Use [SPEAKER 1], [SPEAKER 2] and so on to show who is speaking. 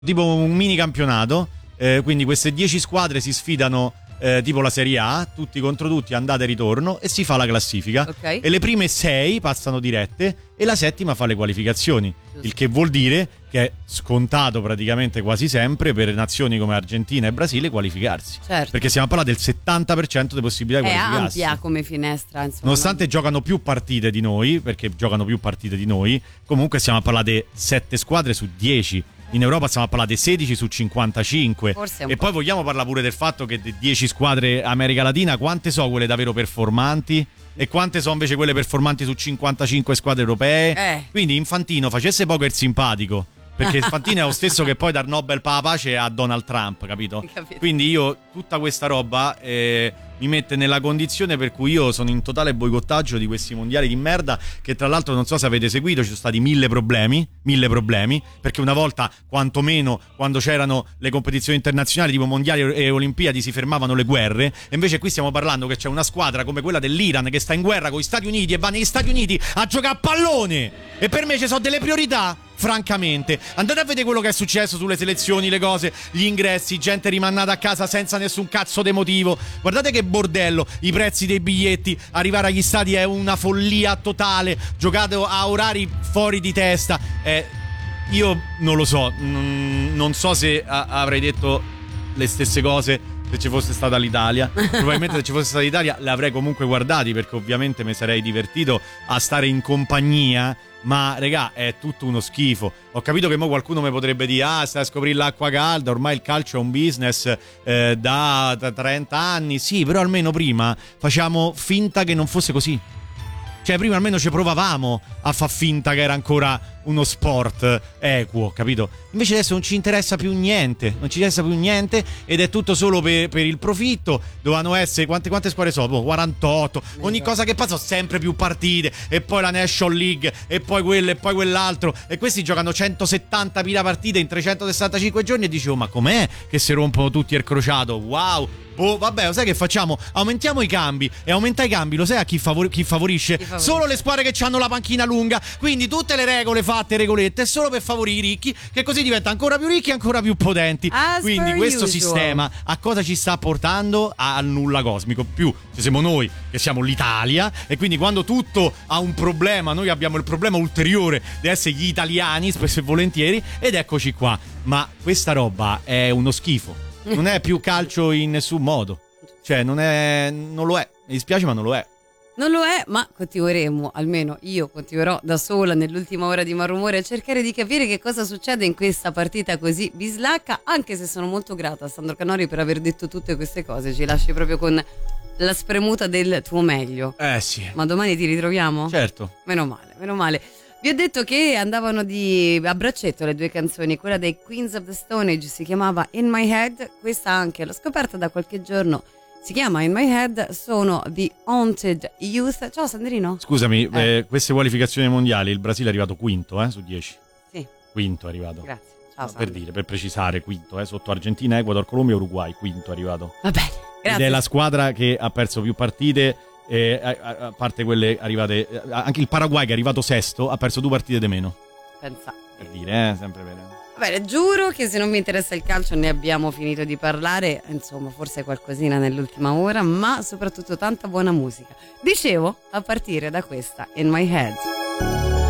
[SPEAKER 1] tipo un mini campionato, quindi queste 10 squadre si sfidano tipo la Serie A, tutti contro tutti, andata e ritorno, e si fa la classifica.
[SPEAKER 2] Okay.
[SPEAKER 1] E le prime 6 passano dirette e la settima fa le qualificazioni.
[SPEAKER 2] Giusto.
[SPEAKER 1] Il che vuol dire che è scontato praticamente quasi sempre per nazioni come Argentina e Brasile qualificarsi.
[SPEAKER 2] Certo.
[SPEAKER 1] Perché stiamo a parlare del 70% di possibilità di
[SPEAKER 2] È
[SPEAKER 1] qualificarsi.
[SPEAKER 2] ampia come finestra, insomma.
[SPEAKER 1] Nonostante giocano più partite di noi, perché giocano più partite di noi, comunque stiamo a parlare di 7 squadre su 10. In Europa stiamo a parlare di 16 su 55.
[SPEAKER 2] Forse è un
[SPEAKER 1] e
[SPEAKER 2] po'.
[SPEAKER 1] poi vogliamo parlare pure del fatto che di 10 squadre America Latina, quante sono quelle davvero performanti? E quante sono invece quelle performanti su 55 squadre europee? Quindi Infantino facesse poco il simpatico, perché Infantino è lo stesso che poi dà il Nobel per la pace a Donald Trump, capito? Quindi io tutta questa roba mi mette nella condizione per cui io sono in totale boicottaggio di questi mondiali di merda, che tra l'altro non so se avete seguito, ci sono stati mille problemi, perché una volta quantomeno quando c'erano le competizioni internazionali tipo mondiali e olimpiadi si fermavano le guerre, e invece qui stiamo parlando che c'è una squadra come quella dell'Iran che sta in guerra con gli Stati Uniti e va negli Stati Uniti a giocare a pallone, e per me ci sono delle priorità. Francamente, andate a vedere quello che è successo sulle selezioni, le cose, gli ingressi, gente rimandata a casa senza nessun cazzo di motivo. Guardate che bordello, i prezzi dei biglietti, arrivare agli stadi è una follia totale, giocate a orari fuori di testa. Io non lo so, non so se avrei detto le stesse cose se ci fosse stata l'Italia. Probabilmente se ci fosse stata l'Italia l'avrei comunque guardati, perché ovviamente mi sarei divertito a stare in compagnia. Ma regà, è tutto uno schifo. Ho capito che mo qualcuno mi potrebbe dire: stai a scoprire l'acqua calda, ormai il calcio è un business da 30 anni. Sì, però almeno prima facciamo finta che non fosse così. Cioè prima almeno ci provavamo a far finta che era ancora uno sport equo, capito? Invece adesso non ci interessa più niente, ed è tutto solo per il profitto. Dovevano essere, quante squadre sono? 48. Ogni cosa che passa sono sempre più partite, e poi la National League, e poi quello, e poi quell'altro, e questi giocano 170.000 partite in 365 giorni, e dicevo: ma com'è che si rompono tutti il crociato? Wow! Oh, vabbè, lo sai che facciamo? Aumentiamo i cambi, e aumenta i cambi, lo sai a chi favorisce? Solo le squadre che hanno la panchina lunga. Quindi tutte le regole fatte, regolette, solo per favorire i ricchi, che così diventa ancora più ricchi e ancora più potenti. Quindi questo sistema a cosa ci sta portando? Al nulla cosmico. Più se siamo noi che siamo l'Italia, e quindi quando tutto ha un problema, noi abbiamo il problema ulteriore di essere gli italiani, spesso e volentieri, ed eccoci qua. Ma questa roba è uno schifo. Non è più calcio in nessun modo. Cioè non lo è. Mi dispiace, ma non lo è.
[SPEAKER 2] Non lo è, ma continueremo, almeno io continuerò da sola nell'ultima ora di Malrumore a cercare di capire che cosa succede in questa partita così bislacca, anche se sono molto grata a Sandro Canori per aver detto tutte queste cose. Ci lasci proprio con la spremuta del tuo meglio.
[SPEAKER 1] Sì.
[SPEAKER 2] Ma domani ti ritroviamo?
[SPEAKER 1] Certo.
[SPEAKER 2] Meno male. Vi ho detto che andavano a braccetto le due canzoni. Quella dei Queens of the Stone Age si chiamava In My Head, questa anche l'ho scoperta da qualche giorno, si chiama In My Head. Sono The Haunted Youth. Ciao Sandrino.
[SPEAKER 1] Scusami, queste qualificazioni mondiali il Brasile è arrivato quinto su 10.
[SPEAKER 2] Sì.
[SPEAKER 1] Quinto è arrivato.
[SPEAKER 2] Grazie. Ciao
[SPEAKER 1] Sandro. Per precisare, quinto, sotto Argentina, Ecuador, Colombia e Uruguay. Quinto è arrivato.
[SPEAKER 2] Va bene, grazie.
[SPEAKER 1] Ed è la squadra che ha perso più partite. A parte quelle arrivate, anche il Paraguay, che è arrivato sesto, ha perso 2 partite di meno.
[SPEAKER 2] Pensa.
[SPEAKER 1] Per dire, sempre bene.
[SPEAKER 2] Va bene, giuro che se non mi interessa il calcio ne abbiamo finito di parlare. Insomma, forse qualcosina nell'ultima ora, ma soprattutto tanta buona musica. Dicevo, a partire da questa In My Head.